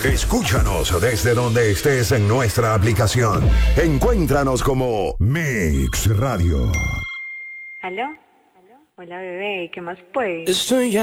Escúchanos desde donde estés en nuestra aplicación. Encuéntranos como Mix Radio. ¿Aló? Hola, bebé, ¿qué más puedes? Estoy